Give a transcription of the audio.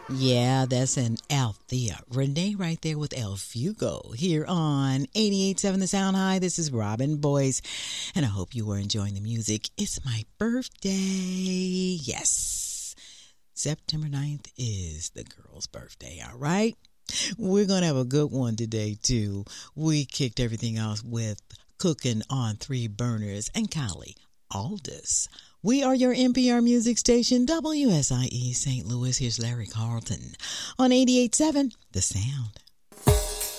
Yeah, that's an Althea. Renee right there with El Fugo here on 88.7 The Sound High. This is Robin Boyce, and I hope you were enjoying the music. It's my birthday. Yes, September 9th is the girl's birthday, all right? We're going to have a good one today, too. We kicked everything off with Cooking on Three Burners and Kylie Aldous. We are your NPR music station, WSIE St. Louis. Here's Larry Carlton on 88.7 The Sound.